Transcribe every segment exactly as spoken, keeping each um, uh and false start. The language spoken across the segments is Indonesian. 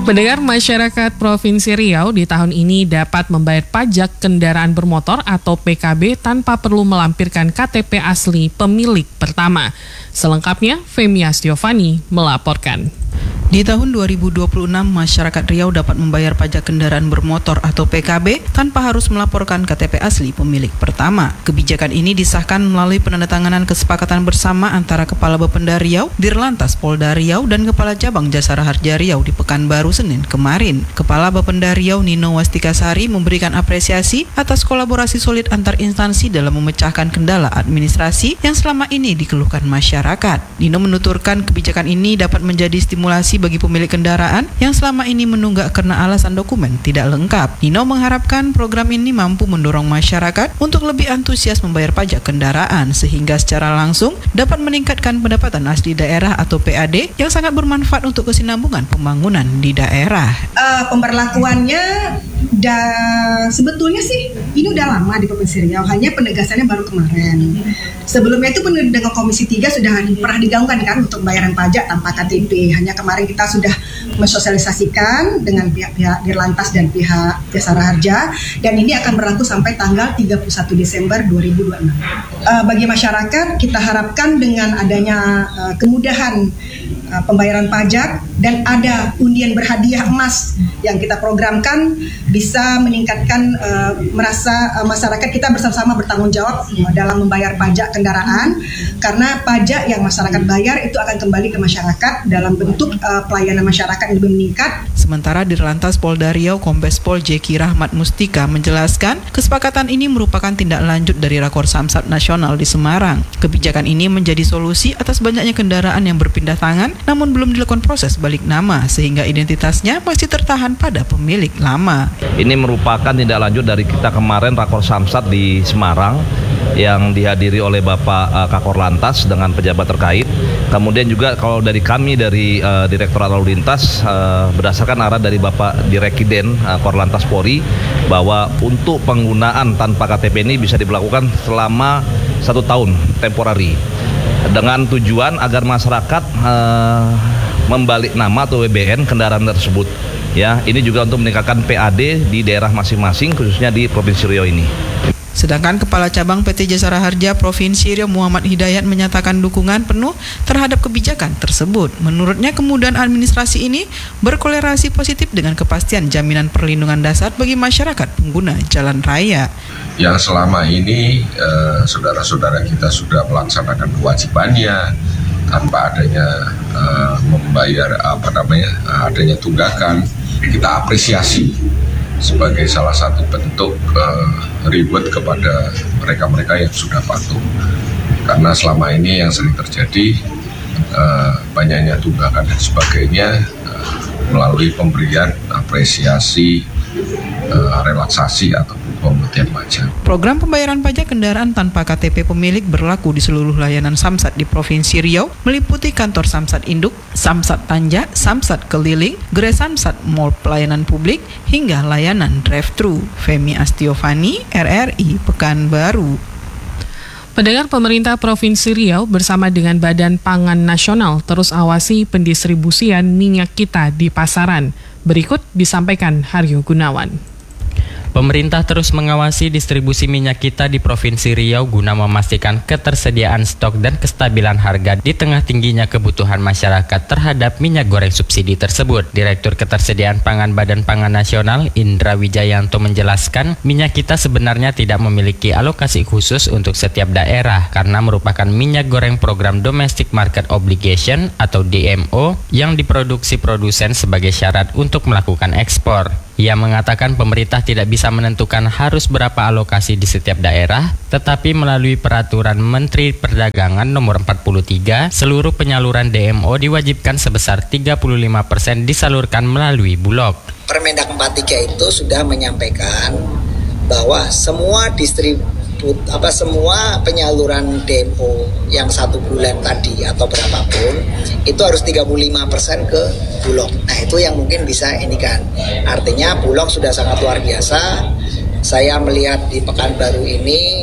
Pendengar, masyarakat Provinsi Riau di tahun ini dapat membayar pajak kendaraan bermotor atau P K B tanpa perlu melampirkan K T P asli pemilik pertama. Selengkapnya, Femi Astiovani melaporkan. Di tahun dua ribu dua puluh enam, masyarakat Riau dapat membayar pajak kendaraan bermotor atau P K B tanpa harus melaporkan K T P asli pemilik pertama. Kebijakan ini disahkan melalui penandatanganan kesepakatan bersama antara Kepala Bapenda Riau, Dirlantas Polda Riau, dan Kepala Cabang Jasara Harja Riau di Pekanbaru Senin kemarin. Kepala Bapenda Riau, Nino Wastikasari, memberikan apresiasi atas kolaborasi solid antar instansi dalam memecahkan kendala administrasi yang selama ini dikeluhkan masyarakat. Nino menuturkan kebijakan ini dapat menjadi stimulasi bagi pemilik kendaraan yang selama ini menunggak karena alasan dokumen tidak lengkap. Nino mengharapkan program ini mampu mendorong masyarakat untuk lebih antusias membayar pajak kendaraan sehingga secara langsung dapat meningkatkan pendapatan asli daerah atau P A D yang sangat bermanfaat untuk kesinambungan pembangunan di daerah. Uh, pemberlakuannya dah sebetulnya sih ini udah lama di Provinsi Riau, hanya penegasannya baru kemarin. Sebelumnya itu dengan Komisi tiga sudah pernah digaungkan kan untuk pembayaran pajak tanpa K T P. Hanya kemarin kita sudah mensosialisasikan dengan pihak-pihak Dirlantas dan pihak Jasara Harja, dan ini akan berlaku sampai tanggal tiga puluh satu Desember dua ribu dua puluh enam. Uh, bagi masyarakat kita harapkan dengan adanya uh, kemudahan uh, pembayaran pajak dan ada undian berhadiah emas yang kita programkan bisa meningkatkan uh, merasa uh, masyarakat kita bersama-sama bertanggung jawab dalam membayar pajak kendaraan, karena pajak yang masyarakat bayar itu akan kembali ke masyarakat dalam bentuk uh, pelayanan masyarakat yang lebih meningkat. Sementara Dirlantas Polda Riau, Kombes Pol Jeki Rahmat Mustika menjelaskan kesepakatan ini merupakan tindak lanjut dari Rakor Samsat Nasional di Semarang. Kebijakan ini menjadi solusi atas banyaknya kendaraan yang berpindah tangan namun belum dilakukan proses balik nama sehingga identitasnya masih tertahan pada pemilik lama. Ini merupakan tindak lanjut dari kita kemarin Rakor Samsat di Semarang yang dihadiri oleh Bapak uh, Kakor Lantas dengan pejabat terkait. Kemudian juga kalau dari kami dari uh, Direktorat Lalu Lintas uh, berdasarkan arahan dari Bapak Direkiden uh, Korlantas Polri bahwa untuk penggunaan tanpa K T P ini bisa diberlakukan selama satu tahun temporari dengan tujuan agar masyarakat uh, membalik nama atau W B N kendaraan tersebut. Ya, ini juga untuk meningkatkan P A D di daerah masing-masing khususnya di Provinsi Riau ini. Sedangkan Kepala Cabang P T Jasara Harja Provinsi Riau Muhammad Hidayat menyatakan dukungan penuh terhadap kebijakan tersebut. Menurutnya kemudahan administrasi ini berkolerasi positif dengan kepastian jaminan perlindungan dasar bagi masyarakat pengguna jalan raya. Yang selama ini eh, saudara-saudara kita sudah melaksanakan kewajibannya tanpa adanya eh, membayar apa namanya adanya tunggakan, kita apresiasi sebagai salah satu bentuk uh, reward kepada mereka-mereka yang sudah patuh. Karena selama ini yang sering terjadi uh, banyaknya tunggakan dan sebagainya uh, melalui pemberian apresiasi, uh, relaksasi atau pemutihan pajak. Program pembayaran pajak kendaraan tanpa K T P pemilik berlaku di seluruh layanan Samsat di Provinsi Riau, meliputi kantor Samsat Induk, Samsat Tanja, Samsat Keliling, Gerai Samsat Mall Pelayanan Publik, hingga layanan drive-thru. Femi Astiovani, R R I, Pekanbaru. Pendengar, pemerintah Provinsi Riau bersama dengan Badan Pangan Nasional terus awasi pendistribusian minyak kita di pasaran. Berikut disampaikan Haryo Gunawan. Pemerintah terus mengawasi distribusi minyak kita di Provinsi Riau guna memastikan ketersediaan stok dan kestabilan harga di tengah tingginya kebutuhan masyarakat terhadap minyak goreng subsidi tersebut. Direktur Ketersediaan Pangan Badan Pangan Nasional Indra Wijayanto menjelaskan minyak kita sebenarnya tidak memiliki alokasi khusus untuk setiap daerah karena merupakan minyak goreng program Domestic Market Obligation atau D M O yang diproduksi produsen sebagai syarat untuk melakukan ekspor. Ia mengatakan pemerintah tidak bisa menentukan harus berapa alokasi di setiap daerah, tetapi melalui peraturan Menteri Perdagangan nomor empat puluh tiga, seluruh penyaluran D M O diwajibkan sebesar tiga puluh lima persen disalurkan melalui Bulog. Permendak empat puluh tiga itu sudah menyampaikan bahwa semua distribusi apa semua penyaluran D M O yang satu bulan tadi atau berapapun itu harus tiga puluh lima persen ke Bulog. Nah itu yang mungkin bisa ini kan. Artinya Bulog sudah sangat luar biasa. Saya melihat di Pekanbaru ini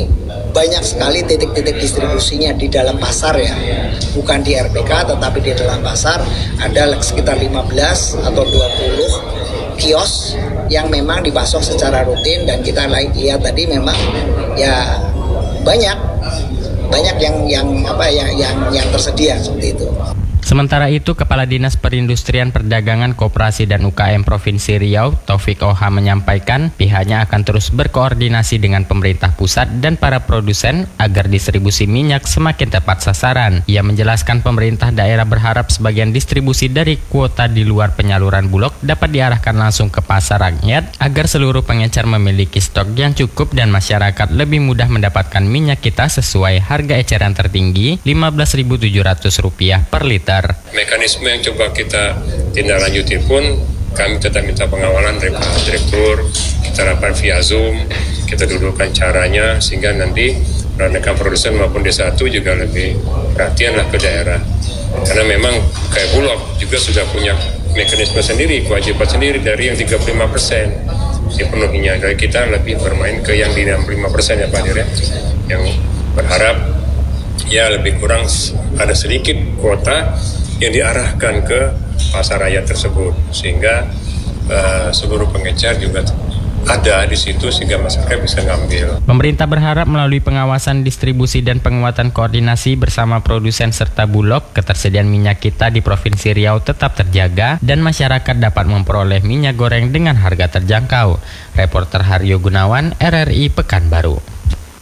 banyak sekali titik-titik distribusinya di dalam pasar ya, bukan di R P K tetapi di dalam pasar ada sekitar lima belas atau dua puluh kios yang memang dipasok secara rutin, dan kita lihat tadi memang ya banyak banyak yang yang apa yang yang yang tersedia seperti itu. Sementara itu, Kepala Dinas Perindustrian Perdagangan Koperasi dan U K M Provinsi Riau, Taufik Oha, menyampaikan pihaknya akan terus berkoordinasi dengan pemerintah pusat dan para produsen agar distribusi minyak semakin tepat sasaran. Ia menjelaskan pemerintah daerah berharap sebagian distribusi dari kuota di luar penyaluran Bulog dapat diarahkan langsung ke pasar rakyat agar seluruh pengecer memiliki stok yang cukup dan masyarakat lebih mudah mendapatkan minyak kita sesuai harga eceran tertinggi lima belas ribu tujuh ratus rupiah per liter. Mekanisme yang coba kita tindak lanjuti pun kami tetap minta pengawalan dari Pak Direktur, kita rapat via Zoom, kita dudukkan caranya sehingga nanti rekan produsen maupun D satu juga lebih perhatian lah ke daerah. Karena memang kayak Bulog juga sudah punya mekanisme sendiri, kewajiban sendiri dari yang tiga puluh lima persen dipenuhinya. Dari kita lebih bermain ke yang di enam puluh lima persen ya Pak Dir, yang berharap ya lebih kurang ada sedikit kuota yang diarahkan ke pasar rakyat tersebut sehingga uh, seluruh pengecer juga ada di situ sehingga masyarakat bisa ngambil. Pemerintah berharap melalui pengawasan distribusi dan penguatan koordinasi bersama produsen serta Bulog, ketersediaan minyak kita di Provinsi Riau tetap terjaga dan masyarakat dapat memperoleh minyak goreng dengan harga terjangkau. Reporter Haryo Gunawan, R R I Pekanbaru.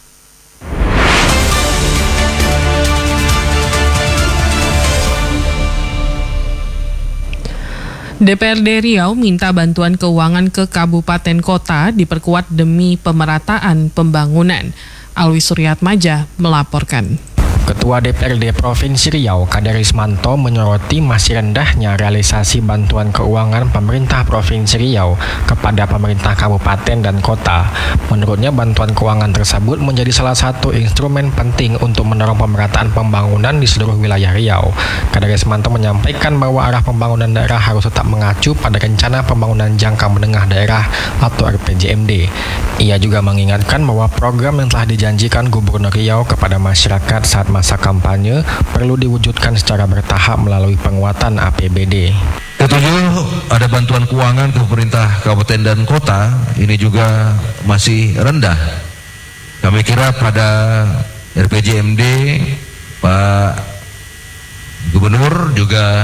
D P R D Riau minta bantuan keuangan ke kabupaten kota diperkuat demi pemerataan pembangunan. Alwi Suryatmaja melaporkan. Ketua D P R D Provinsi Riau, Kaderismanto, menyoroti masih rendahnya realisasi bantuan keuangan pemerintah Provinsi Riau kepada pemerintah kabupaten dan kota. Menurutnya, bantuan keuangan tersebut menjadi salah satu instrumen penting untuk mendorong pemerataan pembangunan di seluruh wilayah Riau. Kaderismanto menyampaikan bahwa arah pembangunan daerah harus tetap mengacu pada Rencana Pembangunan Jangka Menengah Daerah atau R P J M D. Ia juga mengingatkan bahwa program yang telah dijanjikan Gubernur Riau kepada masyarakat saat masa kampanye perlu diwujudkan secara bertahap melalui penguatan A P B D. Ketujuh, ada bantuan keuangan ke pemerintah kabupaten dan kota, ini juga masih rendah. Kami kira pada R P J M D Pak Gubernur juga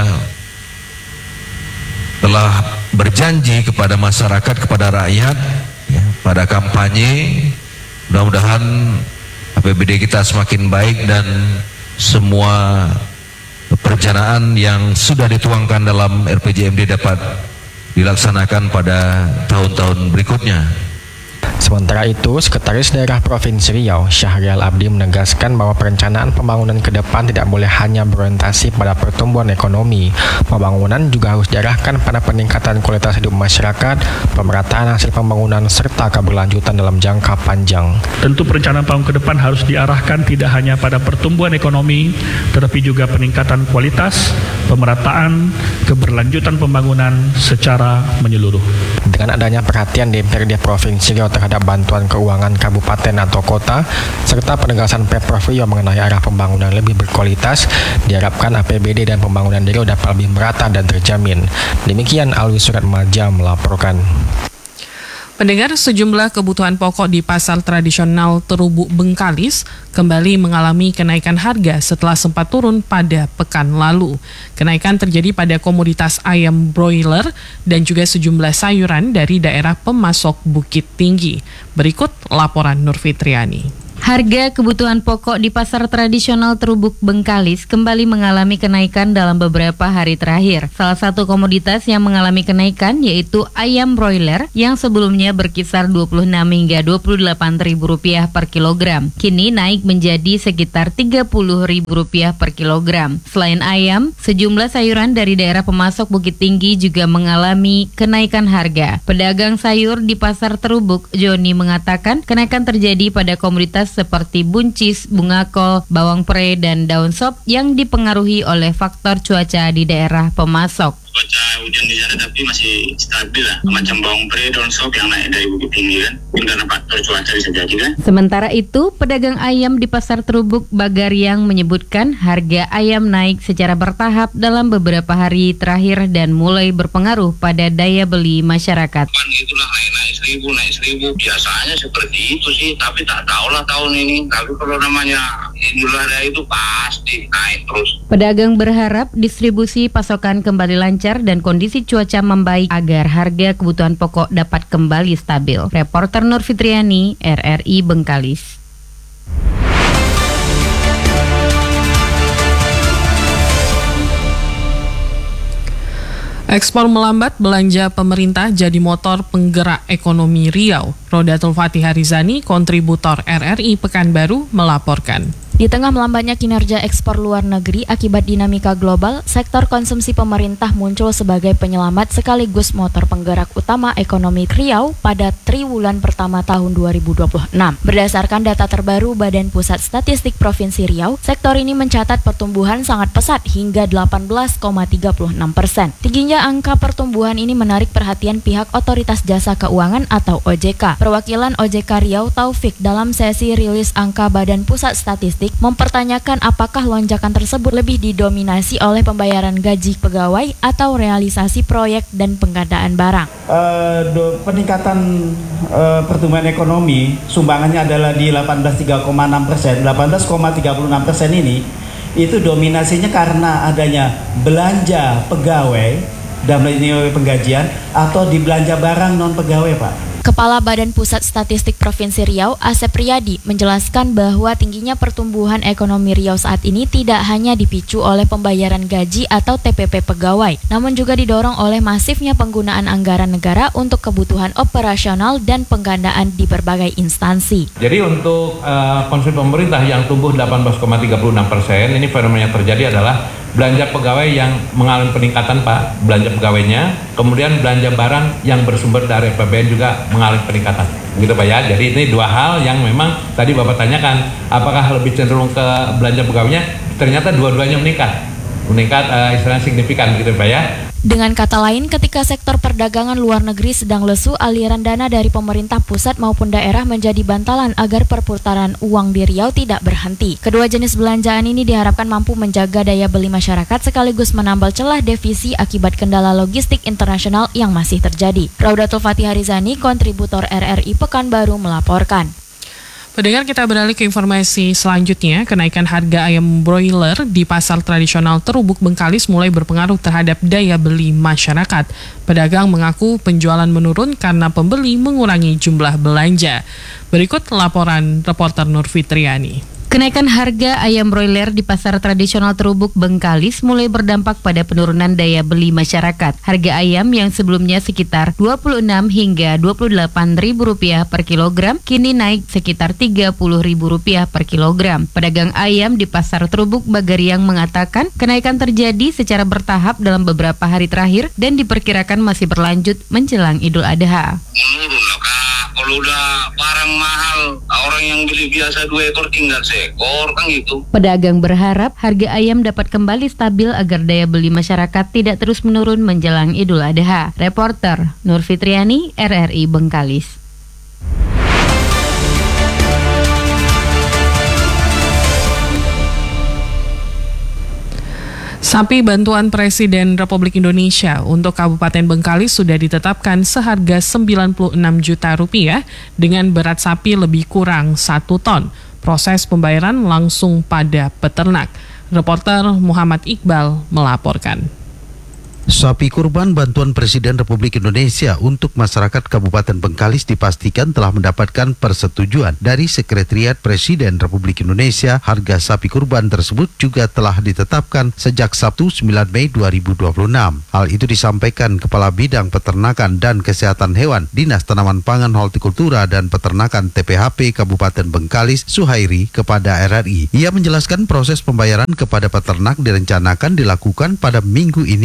telah berjanji kepada masyarakat, kepada rakyat ya, pada kampanye. Mudah-mudahan A P B D kita semakin baik dan semua perencanaan yang sudah dituangkan dalam R P J M D dapat dilaksanakan pada tahun-tahun berikutnya. Sementara itu, Sekretaris Daerah Provinsi Riau, Syahrial Abdi, menegaskan bahwa perencanaan pembangunan ke depan tidak boleh hanya berorientasi pada pertumbuhan ekonomi. Pembangunan juga harus diarahkan pada peningkatan kualitas hidup masyarakat, pemerataan hasil pembangunan, serta keberlanjutan dalam jangka panjang. Tentu perencanaan pembangunan ke depan harus diarahkan tidak hanya pada pertumbuhan ekonomi, tetapi juga peningkatan kualitas, pemerataan, keberlanjutan pembangunan secara menyeluruh. Dengan adanya perhatian D P R D Provinsi Riau terhadap bantuan keuangan kabupaten atau kota, serta penegasan Pemprov Riau mengenai arah pembangunan lebih berkualitas, diharapkan A P B D dan pembangunan di Riau dapat lebih merata dan terjamin. Demikian Alwi Suryatmaja melaporkan. Pendengar, sejumlah kebutuhan pokok di pasar tradisional Terubuk Bengkalis kembali mengalami kenaikan harga setelah sempat turun pada pekan lalu. Kenaikan terjadi pada komoditas ayam broiler dan juga sejumlah sayuran dari daerah pemasok Bukit Tinggi. Berikut laporan Nur Fitriani. Harga kebutuhan pokok di pasar tradisional Terubuk Bengkalis kembali mengalami kenaikan dalam beberapa hari terakhir. Salah satu komoditas yang mengalami kenaikan yaitu ayam broiler yang sebelumnya berkisar dua puluh enam hingga dua puluh delapan ribu rupiah per kilogram. Kini naik menjadi sekitar tiga puluh ribu rupiah per kilogram. Selain ayam, sejumlah sayuran dari daerah pemasok Bukit Tinggi juga mengalami kenaikan harga. Pedagang sayur di pasar Terubuk, Joni, mengatakan kenaikan terjadi pada komoditas seperti buncis, bunga kol, bawang pre, dan daun sop yang dipengaruhi oleh faktor cuaca di daerah pemasok. Cuaca hujan di sana tetapi masih stabil lah. Macam bawang pre, daun sop yang naik dari bukit tinggi kan. Mungkin karena faktor cuaca bisa jadi kan. Sementara itu, pedagang ayam di Pasar Terubuk Bagariang menyebutkan harga ayam naik secara bertahap dalam beberapa hari terakhir dan mulai berpengaruh pada daya beli masyarakat. Itulah naik-naik seribu, naik seribu. Biasanya seperti itu sih, tapi tak tahulah tahun ini. Tapi kalau namanya Idul Adha itu pasti naik terus. Pedagang berharap distribusi pasokan kembali lancar dan kondisi cuaca membaik agar harga kebutuhan pokok dapat kembali stabil. Reporter Nur Fitriani, R R I Bengkalis. Ekspor melambat, belanja pemerintah jadi motor penggerak ekonomi Riau. Rodatul Fatih Harizani, kontributor R R I Pekanbaru, melaporkan. Di tengah melambatnya kinerja ekspor luar negeri akibat dinamika global, sektor konsumsi pemerintah muncul sebagai penyelamat sekaligus motor penggerak utama ekonomi Riau pada triwulan pertama tahun dua ribu dua puluh enam. Berdasarkan data terbaru Badan Pusat Statistik Provinsi Riau, sektor ini mencatat pertumbuhan sangat pesat hingga delapan belas koma tiga puluh enam persen. Tingginya angka pertumbuhan ini menarik perhatian pihak Otoritas Jasa Keuangan atau O J K. Perwakilan O J K Riau Taufik dalam sesi rilis angka Badan Pusat Statistik mempertanyakan apakah lonjakan tersebut lebih didominasi oleh pembayaran gaji pegawai atau realisasi proyek dan pengadaan barang. Uh, do, peningkatan uh, pertumbuhan ekonomi sumbangannya adalah di delapan belas koma tiga puluh enam persen. delapan belas koma tiga puluh enam persen ini itu dominasinya karena adanya belanja pegawai dalam ini penggajian atau di belanja barang non pegawai, Pak. Kepala Badan Pusat Statistik Provinsi Riau, Asep Riyadi, menjelaskan bahwa tingginya pertumbuhan ekonomi Riau saat ini tidak hanya dipicu oleh pembayaran gaji atau T P P pegawai, namun juga didorong oleh masifnya penggunaan anggaran negara untuk kebutuhan operasional dan penggandaan di berbagai instansi. Jadi untuk uh, konsumsi pemerintah yang tumbuh delapan belas koma tiga puluh enam persen, ini fenomena yang terjadi adalah belanja pegawai yang mengalami peningkatan, Pak, belanja pegawainya, kemudian belanja barang yang bersumber dari A P B N juga mengalami peningkatan, gitu Pak ya. Jadi ini dua hal yang memang tadi Bapak tanyakan, apakah lebih cenderung ke belanja pegawainya? Ternyata dua-duanya meningkat, meningkat uh, istilahnya signifikan, gitu Pak ya. Dengan kata lain, ketika sektor perdagangan luar negeri sedang lesu, aliran dana dari pemerintah pusat maupun daerah menjadi bantalan agar perputaran uang di Riau tidak berhenti. Kedua jenis belanjaan ini diharapkan mampu menjaga daya beli masyarakat sekaligus menambal celah defisi akibat kendala logistik internasional yang masih terjadi. Raudatul Fatih Harizani, kontributor R R I Pekanbaru, melaporkan. Pendengar, kita beralih ke informasi selanjutnya. Kenaikan harga ayam broiler di pasar tradisional Terubuk Bengkalis mulai berpengaruh terhadap daya beli masyarakat. Pedagang mengaku penjualan menurun karena pembeli mengurangi jumlah belanja. Berikut laporan reporter Nur Fitriani. Kenaikan harga ayam broiler di pasar tradisional Terubuk Bengkalis mulai berdampak pada penurunan daya beli masyarakat. Harga ayam yang sebelumnya sekitar dua puluh enam hingga dua puluh delapan ribu rupiah per kilogram kini naik sekitar tiga puluh ribu rupiah per kilogram. Pedagang ayam di pasar Terubuk Bagariang mengatakan kenaikan terjadi secara bertahap dalam beberapa hari terakhir dan diperkirakan masih berlanjut menjelang Idul Adha. Menurun lah, Kak. Kalau udah barang mahal, orang yang beli biasa dua ekor tinggal seekor, kan gitu. Pedagang berharap harga ayam dapat kembali stabil agar daya beli masyarakat tidak terus menurun menjelang Idul Adha. Reporter Nur Fitriani, R R I Bengkalis. Sapi bantuan Presiden Republik Indonesia untuk Kabupaten Bengkalis sudah ditetapkan seharga sembilan puluh enam juta rupiah dengan berat sapi lebih kurang satu ton. Proses pembayaran langsung pada peternak. Reporter Muhammad Iqbal melaporkan. Sapi kurban bantuan Presiden Republik Indonesia untuk masyarakat Kabupaten Bengkalis dipastikan telah mendapatkan persetujuan dari Sekretariat Presiden Republik Indonesia. Harga sapi kurban tersebut juga telah ditetapkan sejak Sabtu sembilan Mei dua ribu dua puluh enam. Hal itu disampaikan Kepala Bidang Peternakan dan Kesehatan Hewan Dinas Tanaman Pangan, Hortikultura dan Peternakan T P H P Kabupaten Bengkalis, Suhairi, kepada R R I. Ia menjelaskan proses pembayaran kepada peternak direncanakan dilakukan pada minggu ini sebelum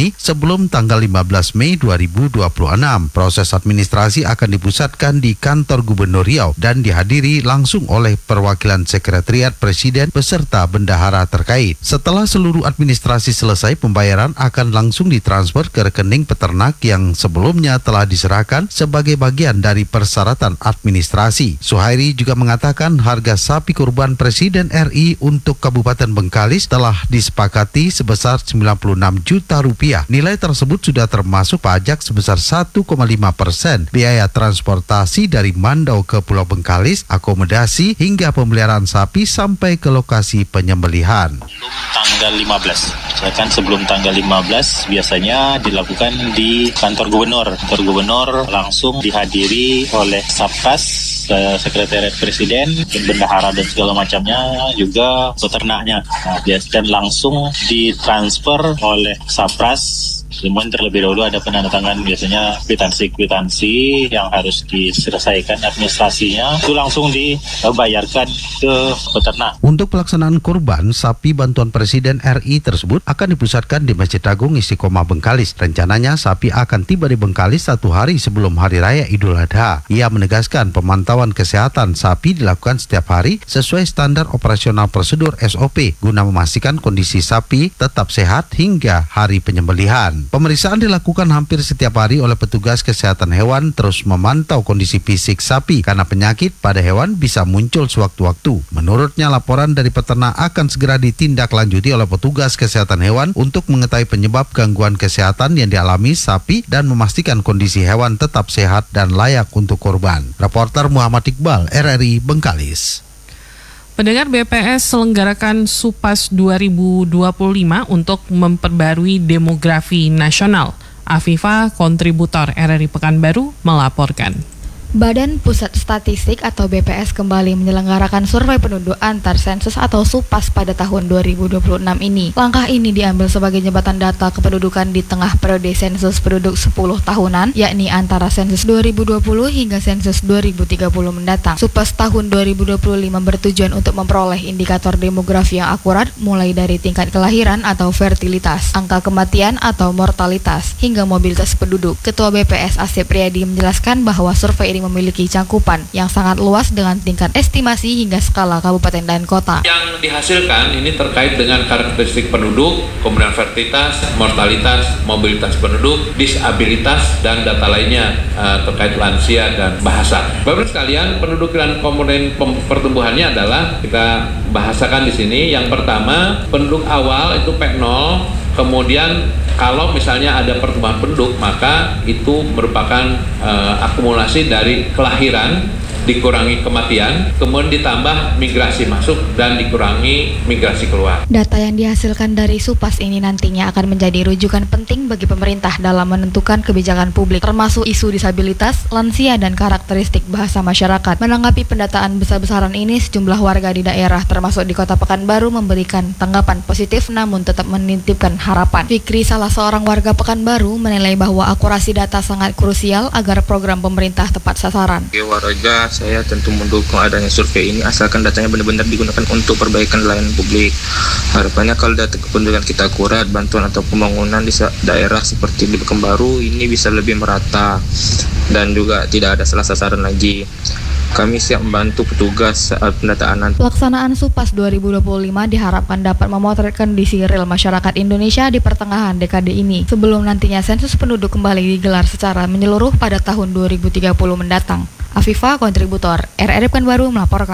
sebelum tanggal lima belas Mei dua ribu dua puluh enam. Proses administrasi akan dipusatkan di kantor Gubernur Riau dan dihadiri langsung oleh perwakilan Sekretariat Presiden beserta bendahara terkait. Setelah seluruh administrasi selesai, pembayaran akan langsung ditransfer ke rekening peternak yang sebelumnya telah diserahkan sebagai bagian dari persyaratan administrasi. Suhairi juga mengatakan harga sapi kurban Presiden R I untuk Kabupaten Bengkalis telah disepakati sebesar sembilan puluh enam juta rupiah. Nilai tersebut sudah termasuk pajak sebesar satu koma lima persen, biaya transportasi dari Mandau ke Pulau Bengkalis, akomodasi hingga pemeliharaan sapi sampai ke lokasi penyembelihan. Tanggal lima belas, saya kan sebelum tanggal lima belas biasanya dilakukan di kantor gubernur. Kantor gubernur langsung dihadiri oleh Sapkas, Sekretariat Presiden, bendahara dan segala macamnya, juga peternaknya. Nah, dan langsung ditransfer oleh Sapras. Kemudian terlebih dahulu ada penandatangan biasanya kwitansi-kwitansi yang harus diselesaikan administrasinya, itu langsung dibayarkan ke peternak. Untuk pelaksanaan kurban, sapi bantuan Presiden R I tersebut akan dipusatkan di Masjid Agung Istiqomah Bengkalis. Rencananya sapi akan tiba di Bengkalis satu hari sebelum Hari Raya Idul Adha. Ia menegaskan pemantauan kesehatan sapi dilakukan setiap hari sesuai standar operasional prosedur S O P guna memastikan kondisi sapi tetap sehat hingga hari penyembelihan. Pemeriksaan dilakukan hampir setiap hari oleh petugas kesehatan hewan, terus memantau kondisi fisik sapi karena penyakit pada hewan bisa muncul sewaktu-waktu. Menurutnya, laporan dari peternak akan segera ditindaklanjuti oleh petugas kesehatan hewan untuk mengetahui penyebab gangguan kesehatan yang dialami sapi dan memastikan kondisi hewan tetap sehat dan layak untuk kurban. Reporter Muhammad Iqbal, R R I Bengkalis. Pendengar, B P S selenggarakan Supas dua ribu dua puluh lima untuk memperbarui demografi nasional. Afifa, kontributor R R I Pekanbaru, melaporkan. Badan Pusat Statistik atau B P S kembali menyelenggarakan survei penduduk antar sensus atau Supas pada tahun dua ribu dua puluh enam ini. Langkah ini diambil sebagai jembatan data kependudukan di tengah periode sensus penduduk sepuluh tahunan, yakni antara sensus dua ribu dua puluh hingga sensus dua ribu tiga puluh mendatang. Supas tahun dua ribu dua puluh lima bertujuan untuk memperoleh indikator demografi yang akurat, mulai dari tingkat kelahiran atau fertilitas, angka kematian atau mortalitas, hingga mobilitas penduduk. Ketua B P S Asep Riyadi menjelaskan bahwa survei ini memiliki cakupan yang sangat luas dengan tingkat estimasi hingga skala kabupaten dan kota. Yang dihasilkan ini terkait dengan karakteristik penduduk, kemudian fertilitas, mortalitas, mobilitas penduduk, disabilitas, dan data lainnya uh, terkait lansia dan bahasa. Bapak sekalian, penduduk dan komponen pertumbuhannya adalah kita bahasakan di sini. Yang pertama, penduduk awal itu P nol. Kemudian kalau misalnya ada pertumbuhan penduduk, maka itu merupakan uh, akumulasi dari kelahiran dikurangi kematian, kemudian ditambah migrasi masuk dan dikurangi migrasi keluar. Data yang dihasilkan dari Supas ini nantinya akan menjadi rujukan penting bagi pemerintah dalam menentukan kebijakan publik, termasuk isu disabilitas, lansia, dan karakteristik bahasa masyarakat. Menanggapi pendataan besar-besaran ini, sejumlah warga di daerah, termasuk di Kota Pekanbaru, memberikan tanggapan positif namun tetap menitipkan harapan. Fikri, salah seorang warga Pekanbaru, menilai bahwa akurasi data sangat krusial agar program pemerintah tepat sasaran. Warga saya tentu mendukung adanya survei ini asalkan datanya benar-benar digunakan untuk perbaikan layanan publik. Harapannya kalau data kependudukan kita akurat, bantuan atau pembangunan di daerah seperti di Pekanbaru ini bisa lebih merata dan juga tidak ada salah sasaran lagi. Kami siap membantu petugas saat pendataan. Pelaksanaan Supas dua ribu dua puluh lima diharapkan dapat memotret kondisi real masyarakat Indonesia di pertengahan dekade ini, sebelum nantinya sensus penduduk kembali digelar secara menyeluruh pada tahun dua ribu tiga puluh mendatang. Afifa, kontributor R R I Pekanbaru, melaporkan.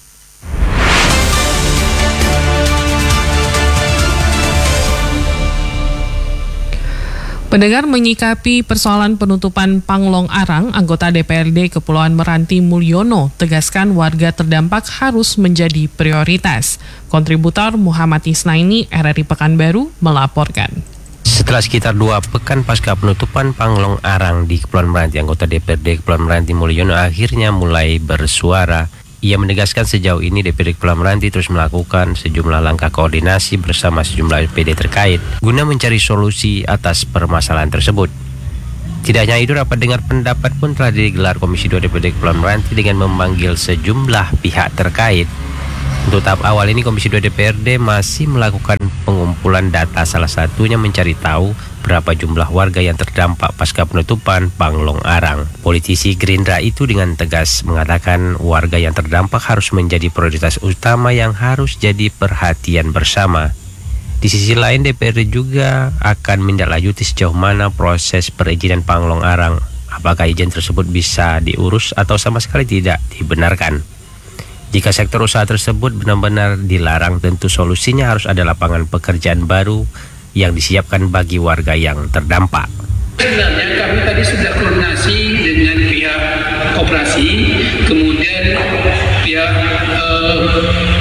Pendengar, menyikapi persoalan penutupan Panglong Arang, anggota D P R D Kepulauan Meranti Mulyono tegaskan warga terdampak harus menjadi prioritas. Kontributor Muhammad Isnaini, R R I Pekanbaru, melaporkan. Setelah sekitar dua pekan pasca penutupan Panglong Arang di Kepulauan Meranti, anggota D P R D Kepulauan Meranti Mulyono akhirnya mulai bersuara. Ia menegaskan sejauh ini D P R D Kepulauan Meranti terus melakukan sejumlah langkah koordinasi bersama sejumlah P D terkait guna mencari solusi atas permasalahan tersebut. Tidak hanya itu, rapat dengar pendapat pun telah digelar Komisi dua D P R D Kepulauan Meranti dengan memanggil sejumlah pihak terkait Untuk tahap awal ini Komisi dua D P R D masih melakukan pengumpulan data, salah satunya mencari tahu berapa jumlah warga yang terdampak pasca penutupan Panglong Arang. Politisi Gerindra itu dengan tegas mengatakan warga yang terdampak harus menjadi prioritas utama yang harus jadi perhatian bersama. Di sisi lain D P R D juga akan menindaklanjuti sejauh mana proses perizinan Panglong Arang. Apakah izin tersebut bisa diurus atau sama sekali tidak dibenarkan. Jika sektor usaha tersebut benar-benar dilarang, tentu solusinya harus ada lapangan pekerjaan baru yang disiapkan bagi warga yang terdampak. Sebenarnya kami tadi sudah koordinasi dengan pihak koperasi, kemudian pihak eh,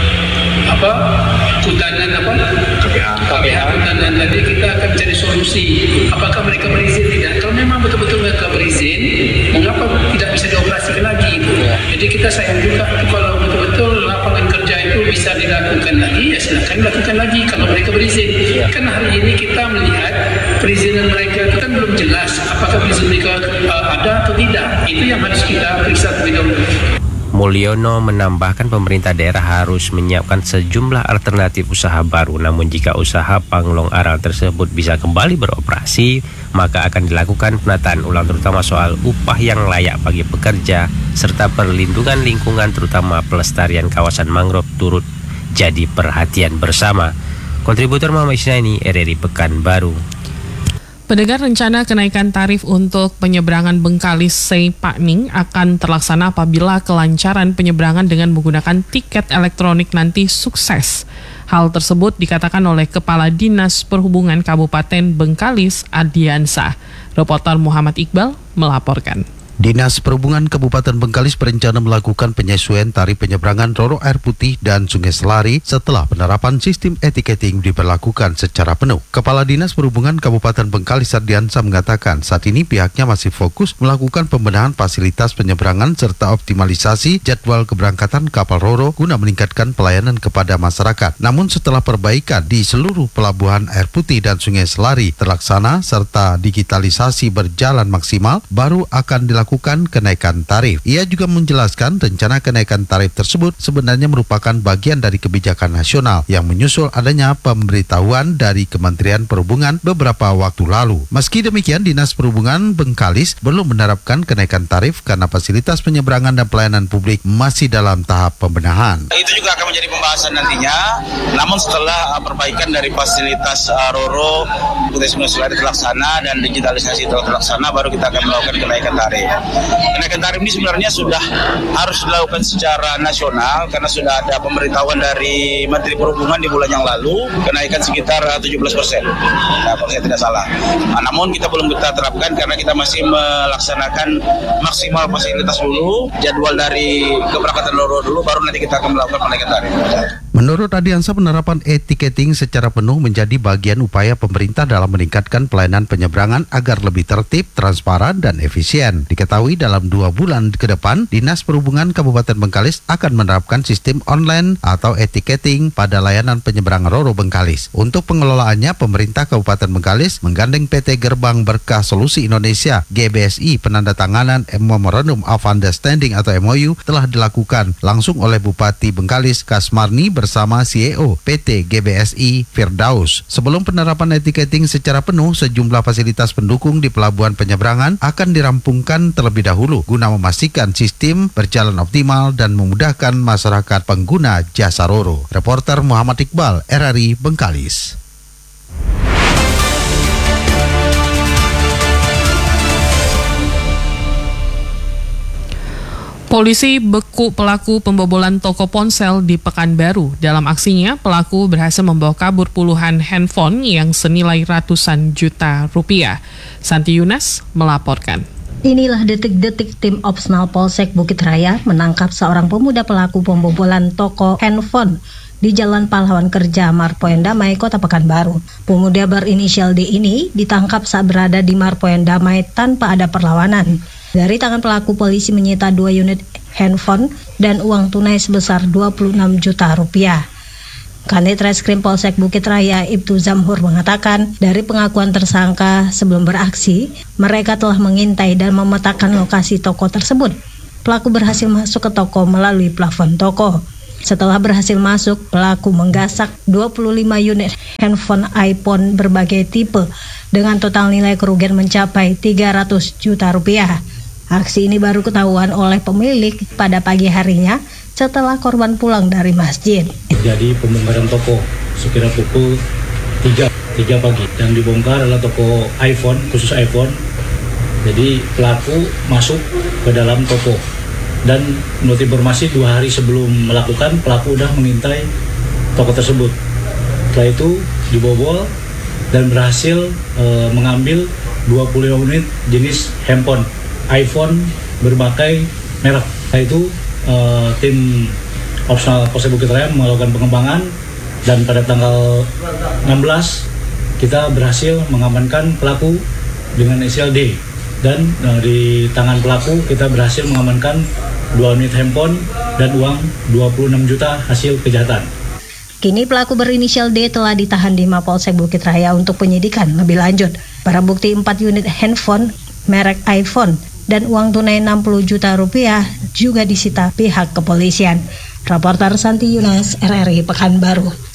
apa kehutanan apa K P H kehutanan tadi kita akan cari solusi. Apakah mereka berizin tidak? Kalau memang betul-betul mereka berizin, mengapa tidak bisa dioperasikan lagi itu? Jadi kita sayang juga kalau betul-betul lapangan kerja itu bisa dilakukan lagi, ya silakan dilakukan lagi kalau mereka berizin. Karena hari ini kita melihat perizinan mereka itu kan belum jelas apakah perizinan mereka uh, ada atau tidak. Itu yang harus kita periksa terlebih dahulu. Mulyono menambahkan pemerintah daerah harus menyiapkan sejumlah alternatif usaha baru, namun jika usaha Panglong Arang tersebut bisa kembali beroperasi, maka akan dilakukan penataan ulang terutama soal upah yang layak bagi pekerja serta perlindungan lingkungan terutama pelestarian kawasan mangrove turut jadi perhatian bersama. Kontributor Muhammad Isnaini, R R I Pekanbaru. Pendengar, rencana kenaikan tarif untuk penyeberangan Bengkalis Sei Pakming akan terlaksana apabila kelancaran penyeberangan dengan menggunakan tiket elektronik nanti sukses. Hal tersebut dikatakan oleh Kepala Dinas Perhubungan Kabupaten Bengkalis, Adiansah. Reporter Muhammad Iqbal melaporkan. Dinas Perhubungan Kabupaten Bengkalis berencana melakukan penyesuaian tarif penyeberangan Roro Air Putih dan Sungai Selari setelah penerapan sistem etiketing diberlakukan secara penuh. Kepala Dinas Perhubungan Kabupaten Bengkalis Ardiansa mengatakan saat ini pihaknya masih fokus melakukan pembenahan fasilitas penyeberangan serta optimalisasi jadwal keberangkatan kapal Roro guna meningkatkan pelayanan kepada masyarakat. Namun setelah perbaikan di seluruh pelabuhan Air Putih dan Sungai Selari terlaksana serta digitalisasi berjalan maksimal, baru akan dilakukan Lakukan kenaikan tarif. Ia juga menjelaskan rencana kenaikan tarif tersebut sebenarnya merupakan bagian dari kebijakan nasional yang menyusul adanya pemberitahuan dari Kementerian Perhubungan beberapa waktu lalu. Meski demikian, Dinas Perhubungan Bengkalis belum menerapkan kenaikan tarif karena fasilitas penyeberangan dan pelayanan publik masih dalam tahap pembenahan. Itu juga akan menjadi pembahasan nantinya. Namun setelah uh, perbaikan dari fasilitas uh, Roro Putih Sungai Selari terlaksana dan digitalisasi telah terlaksana, baru kita akan melakukan kenaikan tarif. Kenaikan tarif ini sebenarnya sudah harus dilakukan secara nasional karena sudah ada pemberitahuan dari Menteri Perhubungan di bulan yang lalu kenaikan sekitar tujuh belas persen. Nah, kalau saya tidak salah. Nah, namun kita belum kita terapkan karena kita masih melaksanakan maksimal fasilitas dulu, jadwal dari keberangkatan Roro dulu, baru nanti kita akan melakukan kenaikan tarif. Menurut Adiansa, penerapan etiketing secara penuh menjadi bagian upaya pemerintah dalam meningkatkan pelayanan penyeberangan agar lebih tertib, transparan, dan efisien. Diketahui dalam dua bulan ke depan, Dinas Perhubungan Kabupaten Bengkalis akan menerapkan sistem online atau etiketing pada layanan penyeberangan Roro Bengkalis. Untuk pengelolaannya, pemerintah Kabupaten Bengkalis menggandeng P T Gerbang Berkah Solusi Indonesia G B S I. Penandatanganan Memorandum of Understanding atau M O U telah dilakukan langsung oleh Bupati Bengkalis Kasmarni bersama C E O P T G B S I Firdaus. Sebelum penerapan etiketing secara penuh, sejumlah fasilitas pendukung di pelabuhan penyeberangan akan dirampungkan terlebih dahulu guna memastikan sistem berjalan optimal dan memudahkan masyarakat pengguna jasa Roro. Reporter Muhammad Iqbal, R R I Bengkalis. Polisi beku pelaku pembobolan toko ponsel di Pekanbaru. Dalam aksinya, pelaku berhasil membawa kabur puluhan handphone yang senilai ratusan juta rupiah. Santi Yunas melaporkan. Inilah detik-detik tim Opsnal Polsek Bukit Raya menangkap seorang pemuda pelaku pembobolan toko handphone di Jalan Pahlawan Kerja, Marpoen Damai, Kota Pekanbaru. Pemuda berinisial D ini ditangkap saat berada di Marpoen Damai tanpa ada perlawanan. Dari tangan pelaku, polisi menyita dua unit handphone dan uang tunai sebesar dua puluh enam juta rupiah. Kanit Reskrim Polsek Bukit Raya Ibtu Zamhur mengatakan, dari pengakuan tersangka sebelum beraksi, mereka telah mengintai dan memetakan lokasi toko tersebut. Pelaku berhasil masuk ke toko melalui plafon toko. Setelah berhasil masuk, pelaku menggasak dua puluh lima unit handphone iPhone berbagai tipe dengan total nilai kerugian mencapai tiga ratus juta rupiah. Aksi ini baru ketahuan oleh pemilik pada pagi harinya setelah korban pulang dari masjid. Jadi pembongkaran toko sekira pukul tiga pagi dan dibongkar adalah toko iPhone, khusus iPhone. Jadi pelaku masuk ke dalam toko. Dan menurut informasi dua hari sebelum melakukan, pelaku sudah mengintai toko tersebut. Setelah itu dibobol dan berhasil e, mengambil dua puluh lima unit jenis handphone iPhone berbagai merek. Setelah itu e, tim Opsional Polsek Bukit Raya melakukan pengembangan dan pada tanggal enam belas kita berhasil mengamankan pelaku dengan inisial D. Dan e, di tangan pelaku kita berhasil mengamankan dua unit handphone dan uang dua puluh enam juta hasil kejahatan. Kini pelaku berinisial D telah ditahan di Mapolsek Bukit Raya untuk penyidikan lebih lanjut. Barang bukti empat unit handphone merek iPhone dan uang tunai enam puluh juta rupiah juga disita pihak kepolisian. Reporter Santi Yunas, R R I Pekanbaru.